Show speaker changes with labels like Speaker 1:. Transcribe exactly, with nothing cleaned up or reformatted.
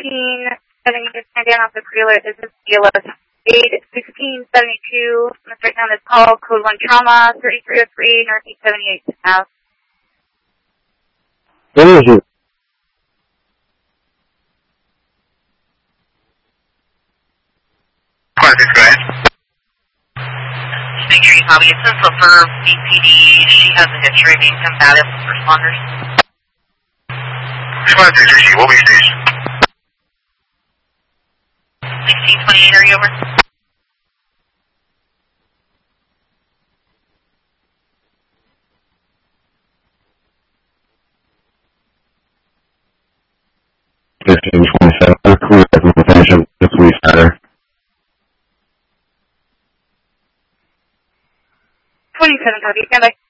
Speaker 1: fifteen seventy-two, stand down off the pre-alert. This is C L S eight sixteen seventy-two. Let's write down this call, code one trauma, thirty-three oh three, Northeast seventy-eight South.
Speaker 2: What is it?
Speaker 3: Quantic, go ahead.
Speaker 4: Just make sure you copy. It's a for B P D. She has a history of being combative with responders.
Speaker 3: Quantic, Rishi, what we station?
Speaker 4: sixteen twenty-eight, are you over?
Speaker 2: fifteen twenty-seven, correct implementation, the police matter.
Speaker 1: twenty-seven, copy, stand by.